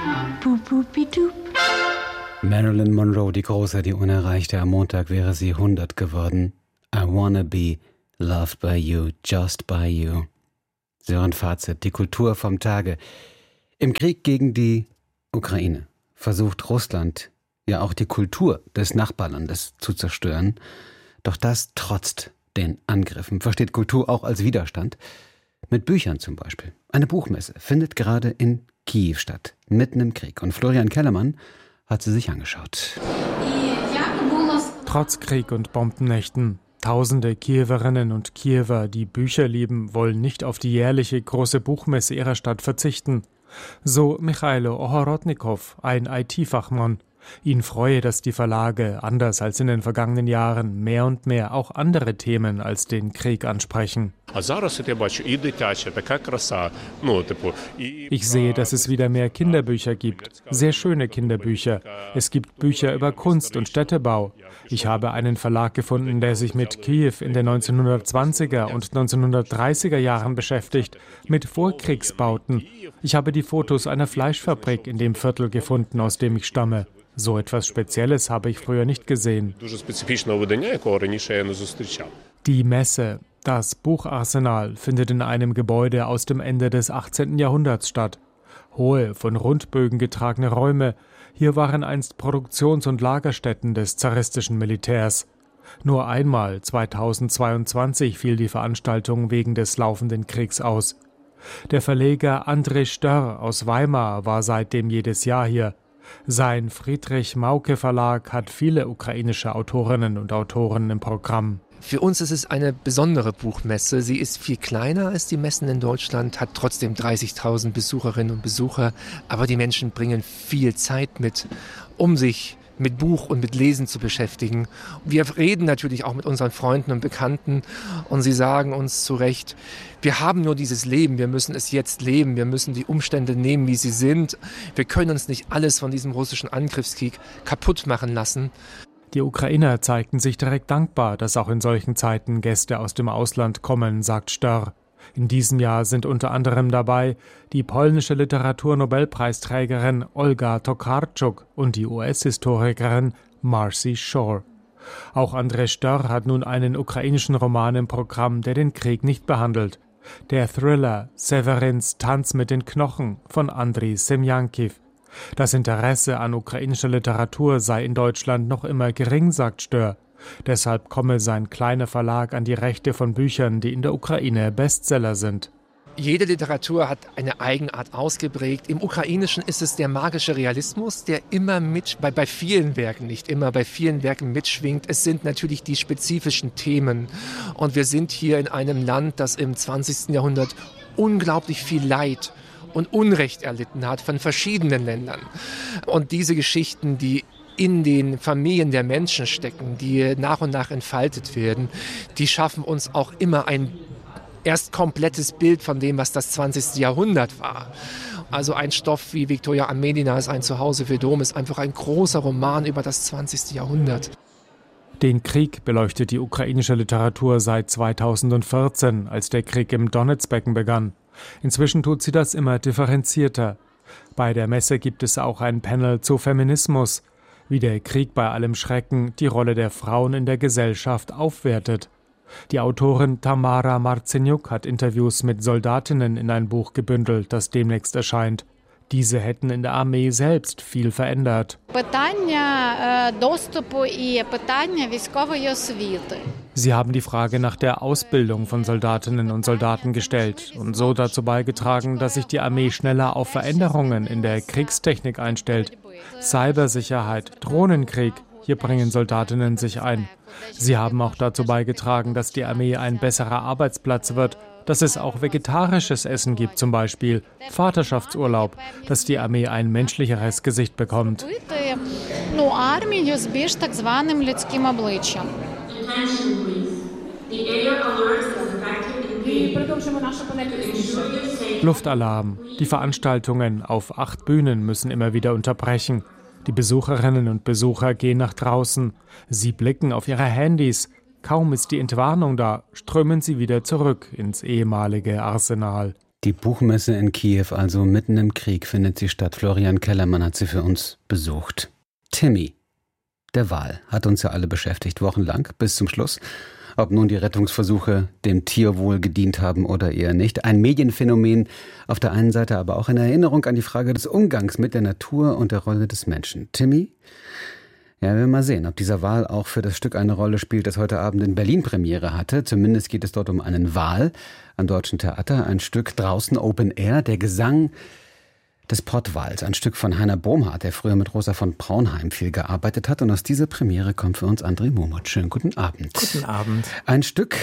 Marilyn Monroe, die Große, die Unerreichte. Am Montag wäre sie 100 geworden. I wanna be loved by you, just by you. Sören Fazit, die Kultur vom Tage. Im Krieg gegen die Ukraine versucht Russland ja auch die Kultur des Nachbarlandes zu zerstören. Doch das trotzt den Angriffen. Versteht Kultur auch als Widerstand? Mit Büchern zum Beispiel. Eine Buchmesse findet gerade in Kiew statt, mitten im Krieg. Und Florian Kellermann hat sie sich angeschaut. Trotz Krieg und Bombennächten. Tausende Kiewerinnen und Kiewer, die Bücher lieben, wollen nicht auf die jährliche große Buchmesse ihrer Stadt verzichten. So Michailo Ohorodnikow, ein IT-Fachmann. Ihn freue, dass die Verlage, anders als in den vergangenen Jahren, mehr und mehr auch andere Themen als den Krieg ansprechen. Ich sehe, dass es wieder mehr Kinderbücher gibt. Sehr schöne Kinderbücher. Es gibt Bücher über Kunst und Städtebau. Ich habe einen Verlag gefunden, der sich mit Kiew in den 1920er und 1930er Jahren beschäftigt, mit Vorkriegsbauten. Ich habe die Fotos einer Fleischfabrik in dem Viertel gefunden, aus dem ich stamme. So etwas Spezielles habe ich früher nicht gesehen. Die Messe, das Bucharsenal, findet in einem Gebäude aus dem Ende des 18. Jahrhunderts statt. Hohe, von Rundbögen getragene Räume. Hier waren einst Produktions- und Lagerstätten des zaristischen Militärs. Nur einmal, 2022, fiel die Veranstaltung wegen des laufenden Kriegs aus. Der Verleger André Störr aus Weimar war seitdem jedes Jahr hier. Sein Friedrich-Mauke-Verlag hat viele ukrainische Autorinnen und Autoren im Programm. Für uns ist es eine besondere Buchmesse. Sie ist viel kleiner als die Messen in Deutschland, hat trotzdem 30.000 Besucherinnen und Besucher. Aber die Menschen bringen viel Zeit mit, um sich mit Buch und mit Lesen zu beschäftigen. Wir reden natürlich auch mit unseren Freunden und Bekannten und sie sagen uns zu Recht, wir haben nur dieses Leben, wir müssen es jetzt leben, wir müssen die Umstände nehmen, wie sie sind. Wir können uns nicht alles von diesem russischen Angriffskrieg kaputt machen lassen. Die Ukrainer zeigten sich direkt dankbar, dass auch in solchen Zeiten Gäste aus dem Ausland kommen, sagt Störr. In diesem Jahr sind unter anderem dabei die polnische Literaturnobelpreisträgerin Olga Tokarczuk und die US-Historikerin Marcy Shore. Auch André Störr hat nun einen ukrainischen Roman im Programm, der den Krieg nicht behandelt. Der Thriller Severins Tanz mit den Knochen von Andriy Semjankiv. Das Interesse an ukrainischer Literatur sei in Deutschland noch immer gering, sagt Störr. Deshalb komme sein kleiner Verlag an die Rechte von Büchern, die in der Ukraine Bestseller sind. Jede Literatur hat eine Eigenart ausgeprägt. Im Ukrainischen ist es der magische Realismus, der immer bei vielen Werken, nicht immer, bei vielen Werken mitschwingt. Es sind natürlich die spezifischen Themen. Und wir sind hier in einem Land, das im 20. Jahrhundert unglaublich viel Leid und Unrecht erlitten hat von verschiedenen Ländern. Und diese Geschichten, die in den Familien der Menschen stecken, die nach und nach entfaltet werden, die schaffen uns auch immer ein erst komplettes Bild von dem, was das 20. Jahrhundert war. Also ein Stoff wie Viktoria Amelinas Ein Zuhause für Dom ist einfach ein großer Roman über das 20. Jahrhundert. Den Krieg beleuchtet die ukrainische Literatur seit 2014, als der Krieg im Donezbecken begann. Inzwischen tut sie das immer differenzierter. Bei der Messe gibt es auch ein Panel zu Feminismus, wie der Krieg bei allem Schrecken die Rolle der Frauen in der Gesellschaft aufwertet. Die Autorin Tamara Marceniuk hat Interviews mit Soldatinnen in ein Buch gebündelt, das demnächst erscheint. Diese hätten in der Armee selbst viel verändert. Sie haben die Frage nach der Ausbildung von Soldatinnen und Soldaten gestellt und so dazu beigetragen, dass sich die Armee schneller auf Veränderungen in der Kriegstechnik einstellt. Cybersicherheit, Drohnenkrieg, hier bringen Soldatinnen sich ein. Sie haben auch dazu beigetragen, dass die Armee ein besserer Arbeitsplatz wird, dass es auch vegetarisches Essen gibt zum Beispiel, Vaterschaftsurlaub, dass die Armee ein menschlicheres Gesicht bekommt. Luftalarm. Die Veranstaltungen auf 8 Bühnen müssen immer wieder unterbrechen. Die Besucherinnen und Besucher gehen nach draußen. Sie blicken auf ihre Handys. Kaum ist die Entwarnung da, strömen sie wieder zurück ins ehemalige Arsenal. Die Buchmesse in Kiew, also mitten im Krieg, findet sie statt. Florian Kellermann hat sie für uns besucht. Timmy, der Wal, hat uns ja alle beschäftigt, wochenlang, bis zum Schluss. Ob nun die Rettungsversuche dem Tierwohl gedient haben oder eher nicht. Ein Medienphänomen auf der einen Seite, aber auch eine Erinnerung an die Frage des Umgangs mit der Natur und der Rolle des Menschen. Timmy? Ja, wir werden mal sehen, ob dieser Wal auch für das Stück eine Rolle spielt, das heute Abend in Berlin Premiere hatte. Zumindest geht es dort um einen Wal am Deutschen Theater. Ein Stück draußen Open Air, der Gesang des Pottwals. Ein Stück von Heiner Bomhardt, der früher mit Rosa von Braunheim viel gearbeitet hat. Und aus dieser Premiere kommt für uns André Momot. Schönen guten Abend. Guten Abend. Ein Stück,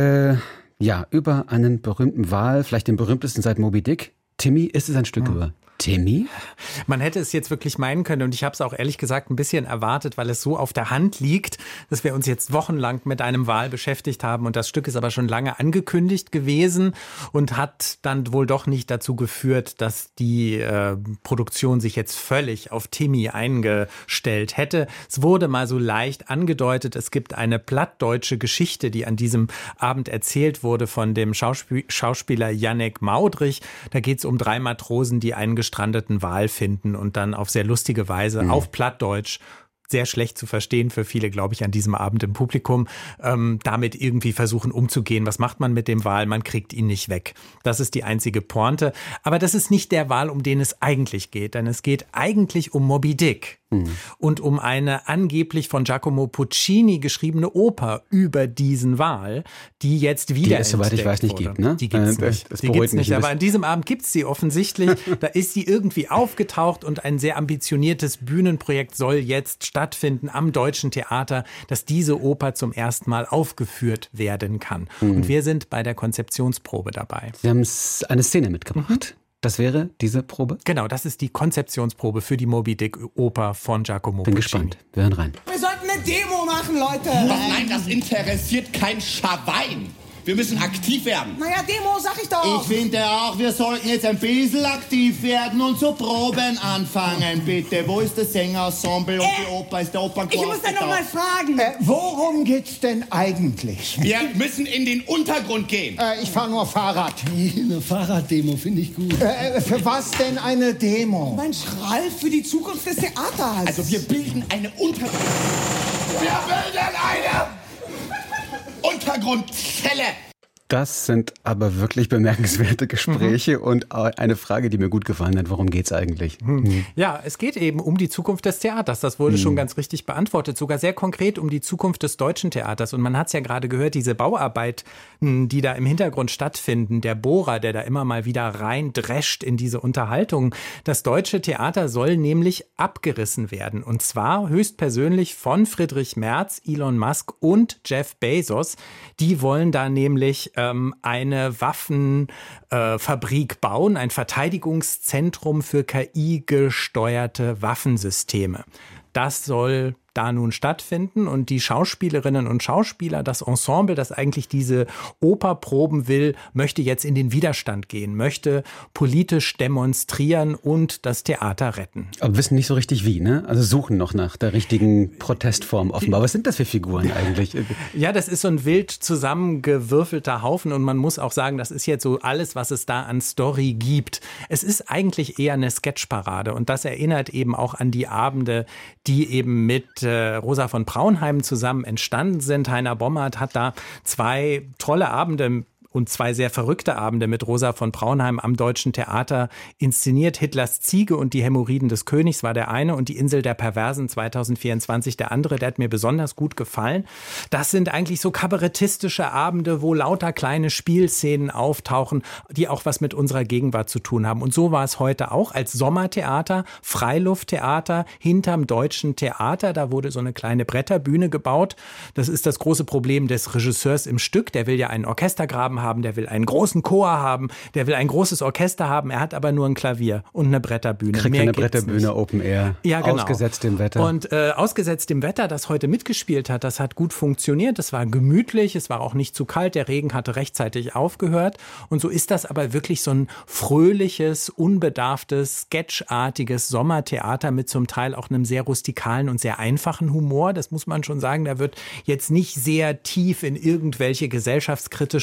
über einen berühmten Wal, vielleicht den berühmtesten seit Moby Dick. Timmy, ist es ein Stück über Timmy? Man hätte es jetzt wirklich meinen können und ich habe es auch ehrlich gesagt ein bisschen erwartet, weil es so auf der Hand liegt, dass wir uns jetzt wochenlang mit einem Wal beschäftigt haben und das Stück ist aber schon lange angekündigt gewesen und hat dann wohl doch nicht dazu geführt, dass die Produktion sich jetzt völlig auf Timmy eingestellt hätte. Es wurde mal so leicht angedeutet, es gibt eine plattdeutsche Geschichte, die an diesem Abend erzählt wurde von dem Schauspieler Jannek Maudrich. Da geht es um 3 Matrosen, die einen gestrandeten Wal finden und dann auf sehr lustige Weise auf Plattdeutsch, sehr schlecht zu verstehen für viele, glaube ich, an diesem Abend im Publikum, damit irgendwie versuchen umzugehen. Was macht man mit dem Wal? Man kriegt ihn nicht weg. Das ist die einzige Pointe. Aber das ist nicht der Wal, um den es eigentlich geht, denn es geht eigentlich um Moby Dick. Und um eine angeblich von Giacomo Puccini geschriebene Oper über diesen Wal, die jetzt wieder die es, soweit ich weiß, nicht gibt, ne? Die gibt's nicht. Das beruhigt mich. Aber an diesem Abend gibt's sie offensichtlich. Da ist sie irgendwie aufgetaucht und ein sehr ambitioniertes Bühnenprojekt soll jetzt stattfinden am Deutschen Theater, dass diese Oper zum ersten Mal aufgeführt werden kann. Und wir sind bei der Konzeptionsprobe dabei. Sie haben eine Szene mitgebracht. Das wäre diese Probe? Genau, das ist die Konzeptionsprobe für die Moby Dick Oper von Giacomo Puccini. Bin gespannt. Wir hören rein. Wir sollten eine Demo machen, Leute. Ach nein, das interessiert kein Schawein. Wir müssen aktiv werden. Naja, Demo, sag ich doch. Ich finde auch, wir sollten jetzt ein bisschen aktiv werden und zu Proben anfangen, bitte. Wo ist das Sängerensemble und die Oper? Ist der Opernchor? Ich muss da noch mal fragen. Worum geht's denn eigentlich? Wir müssen in den Untergrund gehen. Ich fahre nur Fahrrad. Eine Fahrraddemo finde ich gut. Für was denn eine Demo? Mein Schrall für die Zukunft des Theaters. Also wir bilden eine Untergrund... Wir bilden eine Untergrundzelle. Das sind aber wirklich bemerkenswerte Gespräche und eine Frage, die mir gut gefallen hat. Worum geht's eigentlich? Ja, es geht eben um die Zukunft des Theaters. Das wurde schon ganz richtig beantwortet. Sogar sehr konkret um die Zukunft des Deutschen Theaters. Und man hat es ja gerade gehört, diese Bauarbeiten, die da im Hintergrund stattfinden, der Bohrer, der da immer mal wieder reindrescht in diese Unterhaltung. Das Deutsche Theater soll nämlich abgerissen werden. Und zwar höchstpersönlich von Friedrich Merz, Elon Musk und Jeff Bezos. Die wollen da nämlich eine Waffenfabrik bauen, ein Verteidigungszentrum für KI-gesteuerte Waffensysteme. Das soll da nun stattfinden und die Schauspielerinnen und Schauspieler, das Ensemble, das eigentlich diese Oper proben will, möchte jetzt in den Widerstand gehen, möchte politisch demonstrieren und das Theater retten. Aber wissen nicht so richtig wie, ne? Also suchen noch nach der richtigen Protestform offenbar. Was sind das für Figuren eigentlich? Ja, das ist so ein wild zusammengewürfelter Haufen und man muss auch sagen, das ist jetzt so alles, was es da an Story gibt. Es ist eigentlich eher eine Sketchparade und das erinnert eben auch an die Abende, die eben mit Rosa von Braunheim zusammen entstanden sind. Heiner Bomhardt hat da 2 tolle Abende und 2 sehr verrückte Abende mit Rosa von Braunheim am Deutschen Theater inszeniert. Hitlers Ziege und die Hämorrhoiden des Königs war der eine und die Insel der Perversen 2024 der andere. Der hat mir besonders gut gefallen. Das sind eigentlich so kabarettistische Abende, wo lauter kleine Spielszenen auftauchen, die auch was mit unserer Gegenwart zu tun haben. Und so war es heute auch als Sommertheater, Freilufttheater hinterm Deutschen Theater. Da wurde so eine kleine Bretterbühne gebaut. Das ist das große Problem des Regisseurs im Stück. Der will ja einen Orchestergraben haben, der will einen großen Chor haben, der will ein großes Orchester haben, er hat aber nur ein Klavier und eine Bretterbühne. Kriegt eine Bretterbühne Open Air, ja, genau. Ausgesetzt dem Wetter. Und ausgesetzt dem Wetter, das heute mitgespielt hat, das hat gut funktioniert, es war gemütlich, es war auch nicht zu kalt, der Regen hatte rechtzeitig aufgehört und so ist das aber wirklich so ein fröhliches, unbedarftes, sketchartiges Sommertheater mit zum Teil auch einem sehr rustikalen und sehr einfachen Humor, das muss man schon sagen, da wird jetzt nicht sehr tief in irgendwelche gesellschaftskritischen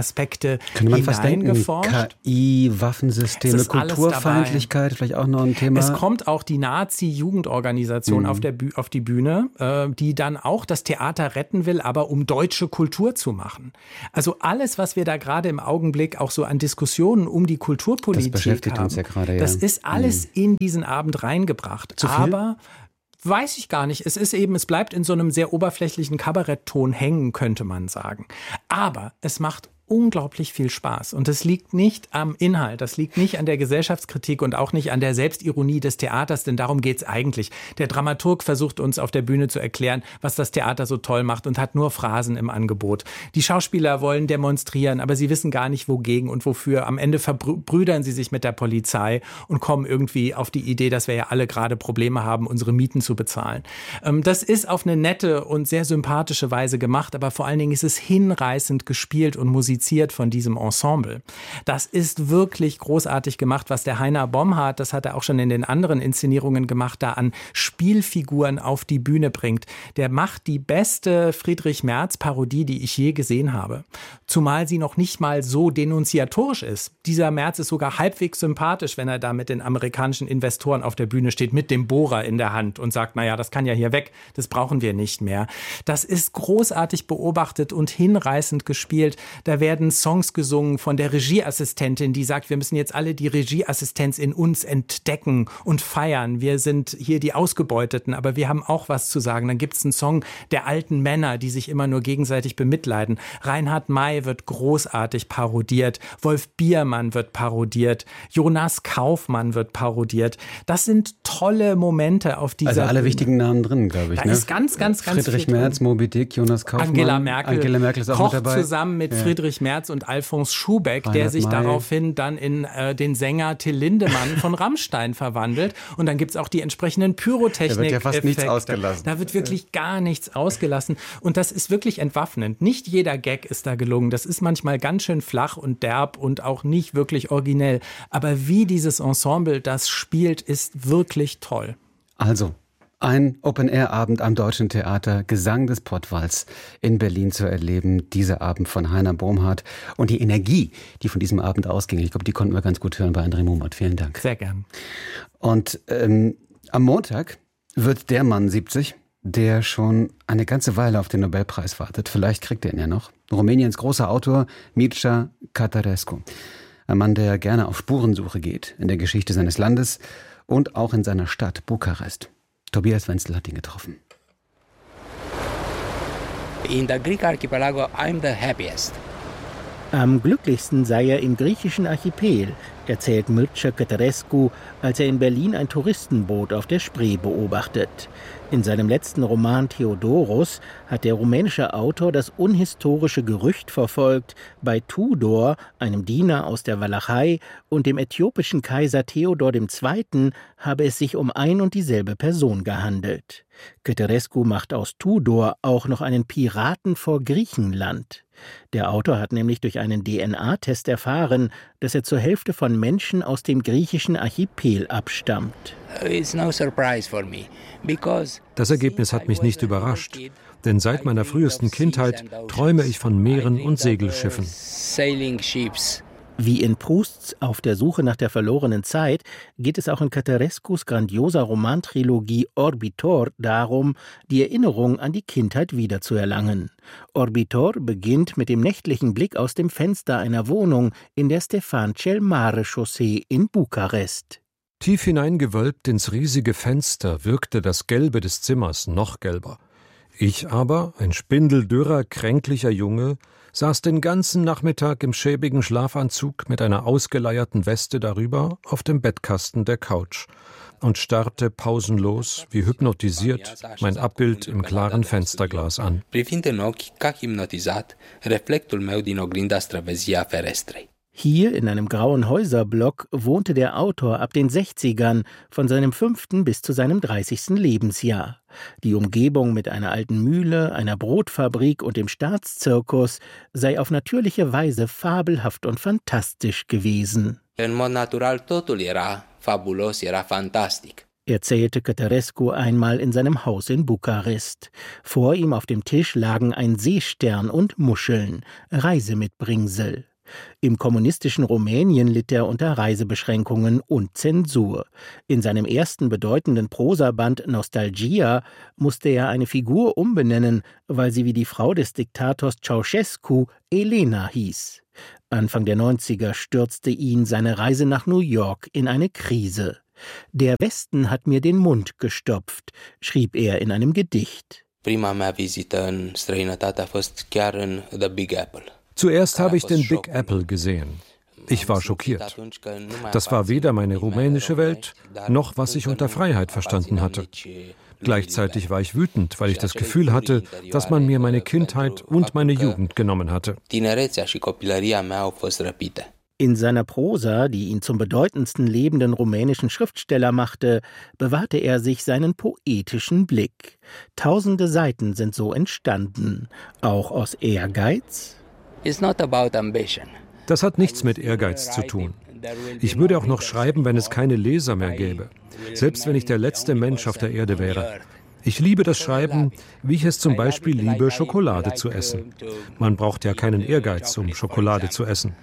Aspekte Könnte man fast denken, hineingeforscht. KI, Waffensysteme, Kulturfeindlichkeit, vielleicht auch noch ein Thema. Es kommt auch die Nazi-Jugendorganisation auf die Bühne, die dann auch das Theater retten will, aber um deutsche Kultur zu machen. Also alles, was wir da gerade im Augenblick auch so an Diskussionen um die Kulturpolitik das beschäftigt haben, uns ja gerade, das ist alles in diesen Abend reingebracht. Zu viel? Aber weiß ich gar nicht. Es bleibt in so einem sehr oberflächlichen Kabarettton hängen, könnte man sagen. Aber es macht unglaublich viel Spaß. Und es liegt nicht am Inhalt, das liegt nicht an der Gesellschaftskritik und auch nicht an der Selbstironie des Theaters, denn darum geht's eigentlich. Der Dramaturg versucht uns auf der Bühne zu erklären, was das Theater so toll macht und hat nur Phrasen im Angebot. Die Schauspieler wollen demonstrieren, aber sie wissen gar nicht, wogegen und wofür. Am Ende verbrüdern sie sich mit der Polizei und kommen irgendwie auf die Idee, dass wir ja alle gerade Probleme haben, unsere Mieten zu bezahlen. Das ist auf eine nette und sehr sympathische Weise gemacht, aber vor allen Dingen ist es hinreißend gespielt und musiziert von diesem Ensemble. Das ist wirklich großartig gemacht, was der Heiner Bomhardt, das hat er auch schon in den anderen Inszenierungen gemacht, da an Spielfiguren auf die Bühne bringt. Der macht die beste Friedrich-Merz-Parodie, die ich je gesehen habe. Zumal sie noch nicht mal so denunziatorisch ist. Dieser Merz ist sogar halbwegs sympathisch, wenn er da mit den amerikanischen Investoren auf der Bühne steht, mit dem Bohrer in der Hand und sagt, naja, das kann ja hier weg, das brauchen wir nicht mehr. Das ist großartig beobachtet und hinreißend gespielt. Da werden Songs gesungen von der Regieassistentin, die sagt, wir müssen jetzt alle die Regieassistenz in uns entdecken und feiern. Wir sind hier die Ausgebeuteten, aber wir haben auch was zu sagen. Dann gibt es einen Song der alten Männer, die sich immer nur gegenseitig bemitleiden. Reinhard May wird großartig parodiert. Wolf Biermann wird parodiert. Jonas Kaufmann wird parodiert. Das sind tolle Momente auf dieser Also alle Bühne. wichtigen Namen drin, glaube ich. Da ne? ist ganz Friedrich viel Merz, drin. Moby Dick, Jonas Kaufmann. Angela Merkel ist auch kocht mit dabei. zusammen mit Friedrich Merz und Alfons Schubeck, der Reinhard sich May. daraufhin dann in den Sänger Till Lindemann von Rammstein verwandelt. Und dann gibt's auch die entsprechenden Pyrotechnik. Da wird ja fast nichts ausgelassen. Da wird wirklich gar nichts ausgelassen. Und das ist wirklich entwaffnend. Nicht jeder Gag ist da gelungen. Das ist manchmal ganz schön flach und derb und auch nicht wirklich originell. Aber wie dieses Ensemble das spielt, ist wirklich toll. Also, ein Open-Air-Abend am Deutschen Theater, Gesang des Pottwals in Berlin zu erleben. Dieser Abend von Heiner Bomhardt und die Energie, die von diesem Abend ausging. Ich glaube, die konnten wir ganz gut hören bei André Mummert. Vielen Dank. Sehr gern. Und am Montag wird der Mann 70, der schon eine ganze Weile auf den Nobelpreis wartet. Vielleicht kriegt er ihn ja noch. Rumäniens großer Autor Mircea Cătărescu. Ein Mann, der gerne auf Spurensuche geht in der Geschichte seines Landes und auch in seiner Stadt Bukarest. Tobias Wenzel hat ihn getroffen. In the Greek archipelago, I'm the happiest. Am glücklichsten sei er im griechischen Archipel, erzählt Mircea Cătărescu, als er in Berlin ein Touristenboot auf der Spree beobachtet. In seinem letzten Roman Theodorus hat der rumänische Autor das unhistorische Gerücht verfolgt, bei Tudor, einem Diener aus der Walachei, und dem äthiopischen Kaiser Theodor II. Habe es sich um ein und dieselbe Person gehandelt. Cătărescu macht aus Tudor auch noch einen Piraten vor Griechenland. Der Autor hat nämlich durch einen DNA-Test erfahren, dass er zur Hälfte von Menschen aus dem griechischen Archipel abstammt. Das Ergebnis hat mich nicht überrascht, denn seit meiner frühesten Kindheit träume ich von Meeren und Segelschiffen. Wie in Prousts Auf der Suche nach der verlorenen Zeit geht es auch in Cătărescus grandioser Romantrilogie Orbitor darum, die Erinnerung an die Kindheit wiederzuerlangen. Orbitor beginnt mit dem nächtlichen Blick aus dem Fenster einer Wohnung in der Stefan cel Mare Chaussee in Bukarest. Tief hineingewölbt ins riesige Fenster wirkte das Gelbe des Zimmers noch gelber. Ich aber, ein spindeldürrer, kränklicher Junge, saß den ganzen Nachmittag im schäbigen Schlafanzug mit einer ausgeleierten Weste darüber auf dem Bettkasten der Couch und starrte pausenlos, wie hypnotisiert, mein Abbild im klaren Fensterglas an. Hier in einem grauen Häuserblock wohnte der Autor ab den 60ern, von seinem 5. bis zu seinem 30. Lebensjahr. Die Umgebung mit einer alten Mühle, einer Brotfabrik und dem Staatszirkus sei auf natürliche Weise fabelhaft und fantastisch gewesen. erzählte Cătărescu einmal in seinem Haus in Bukarest. Vor ihm auf dem Tisch lagen ein Seestern und Muscheln, Reisemitbringsel. Im kommunistischen Rumänien litt er unter Reisebeschränkungen und Zensur. In seinem ersten bedeutenden Prosaband Nostalgia musste er eine Figur umbenennen, weil sie wie die Frau des Diktators Ceausescu Elena hieß. Anfang der 90er stürzte ihn seine Reise nach New York in eine Krise. Der Westen hat mir den Mund gestopft, schrieb er in einem Gedicht. Prima mea vizită în străinătate a fost chiar în The Big Apple. Zuerst habe ich den Big Apple gesehen. Ich war schockiert. Das war weder meine rumänische Welt, noch was ich unter Freiheit verstanden hatte. Gleichzeitig war ich wütend, weil ich das Gefühl hatte, dass man mir meine Kindheit und meine Jugend genommen hatte. In seiner Prosa, die ihn zum bedeutendsten lebenden rumänischen Schriftsteller machte, bewahrte er sich seinen poetischen Blick. Tausende Seiten sind so entstanden, auch aus Ehrgeiz. Das hat nichts mit Ehrgeiz zu tun. Ich würde auch noch schreiben, wenn es keine Leser mehr gäbe. Selbst wenn ich der letzte Mensch auf der Erde wäre. Ich liebe das Schreiben, wie ich es zum Beispiel liebe, Schokolade zu essen. Man braucht ja keinen Ehrgeiz, um Schokolade zu essen.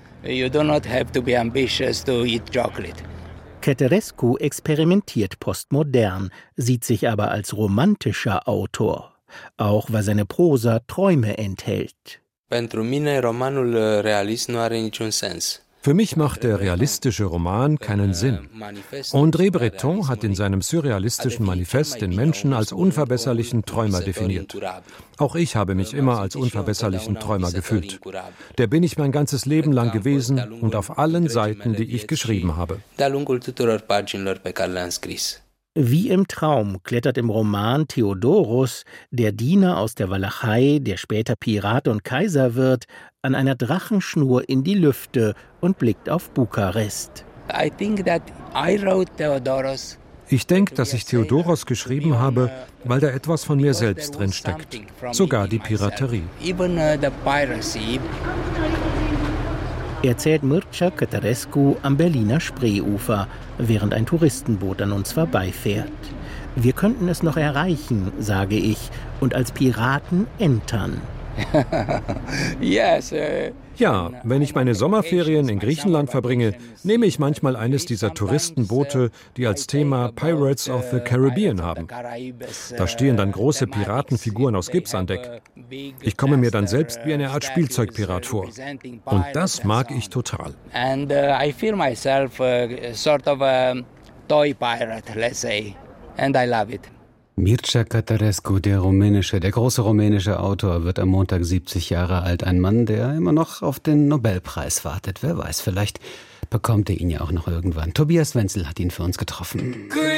Cătărescu experimentiert postmodern, sieht sich aber als romantischer Autor. Auch weil seine Prosa Träume enthält. Für mich macht der realistische Roman keinen Sinn. André Breton hat in seinem surrealistischen Manifest den Menschen als unverbesserlichen Träumer definiert. Auch ich habe mich immer als unverbesserlichen Träumer gefühlt. Der bin ich mein ganzes Leben lang gewesen und auf allen Seiten, die ich geschrieben habe. Wie im Traum klettert im Roman Theodorus, der Diener aus der Walachei, der später Pirat und Kaiser wird, an einer Drachenschnur in die Lüfte und blickt auf Bukarest. Ich denke, dass ich Theodoros geschrieben habe, weil da etwas von mir selbst drin steckt. Sogar die Piraterie. Erzählt Mircea Cătărescu am Berliner Spreeufer, während ein Touristenboot an uns vorbeifährt. Wir könnten es noch erreichen, sage ich, und als Piraten entern. Ja, wenn ich meine Sommerferien in Griechenland verbringe, nehme ich manchmal eines dieser Touristenboote, die als Thema Pirates of the Caribbean haben. Da stehen dann große Piratenfiguren aus Gips an Deck. Ich komme mir dann selbst wie eine Art Spielzeugpirat vor. Und das mag ich total. And I feel myself sort of a toy pirate, let's say. And I love it. Mircea Cătărescu, der große rumänische Autor, wird am Montag 70 Jahre alt. Ein Mann, der immer noch auf den Nobelpreis wartet. Wer weiß, vielleicht bekommt er ihn ja auch noch irgendwann. Tobias Wenzel hat ihn für uns getroffen.